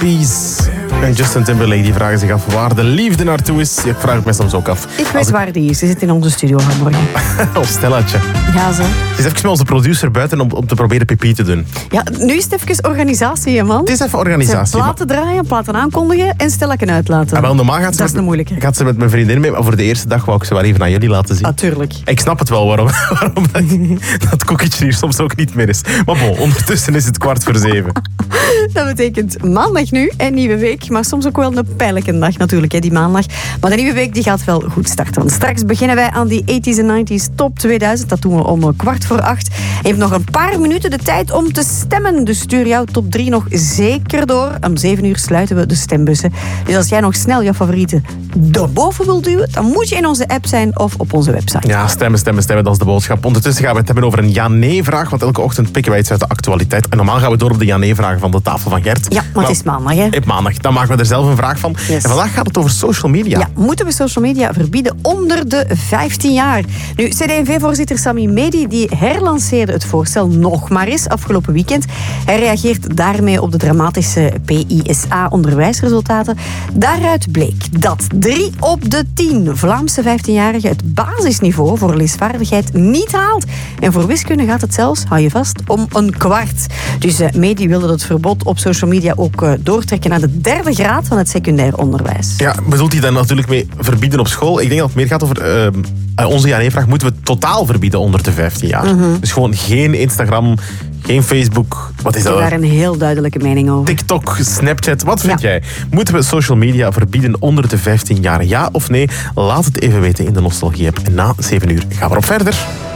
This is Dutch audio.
Peace. En Justin Timberlake die vragen zich af waar de liefde naartoe is. Ik vraag het mij soms ook af. Ik weet waar die is. Ze zit in onze studio vanmorgen. Oh, Stellaatje. Ja, zo. Het is even met onze producer buiten om te proberen pipi te doen. Ja, nu is het even organisatie, hè, man. Het is even organisatie. Platen draaien, platen aankondigen en Stellaken uitlaten. Ja, wel, normaal gaat dat is de moeilijke. Ik had ze met mijn vriendin mee, maar voor de eerste dag wou ik ze wel even aan jullie laten zien. Natuurlijk. Ik snap het wel waarom dat koeketje hier soms ook niet meer is. Maar bon, ondertussen is het 6:15. Dat betekent maandag nu, een nieuwe week. Maar soms ook wel een pijnlijke dag natuurlijk, hè, die maandag. Maar de nieuwe week die gaat wel goed starten. Want straks beginnen wij aan die 80s en 90s top 2000. Dat doen we om 7:15. Je hebt nog een paar minuten de tijd om te stemmen. Dus stuur jouw top 3 nog zeker door. Om 7 uur sluiten we de stembussen. Dus als jij nog snel jouw favorieten daarboven wilt duwen, dan moet je in onze app zijn of op onze website. Ja, stemmen, dat is de boodschap. Ondertussen gaan we het hebben over een ja-nee-vraag, want elke ochtend pikken wij iets uit de actualiteit. En normaal gaan we door op de ja-nee-vragen van de tafel van Gert. Ja, maar het is maandag, hè? Maandag, dan maken we er zelf een vraag van. Yes. En vandaag gaat het over social media. Ja, moeten we social media verbieden onder de 15 jaar? Nu, CD&V-voorzitter Sami Medi die herlanceerde het voorstel nog maar eens afgelopen weekend. Hij reageert daarmee op de dramatische PISA-onderwijsresultaten. Daaruit bleek dat 3 op de 10 Vlaamse 15-jarigen het basisniveau voor leesvaardigheid niet haalt. En voor wiskunde gaat het zelfs, hou je vast, om een kwart. Dus Medi wilde het verbod op social media ook doortrekken naar de 3e graad van het secundair onderwijs. Ja, bedoelt hij dan natuurlijk mee verbieden op school? Ik denk dat het meer gaat over onze ja-nee-vraag. Moeten we het totaal verbieden onder de 15 jaar? Dus gewoon geen Instagram, geen Facebook. Wat is dat? Ik heb daar een heel duidelijke mening over. TikTok, Snapchat, wat vind jij? Moeten we social media verbieden onder de 15 jaar? Ja of nee? Laat het even weten in de Nostalgie-app. En na 7 uur gaan we erop verder.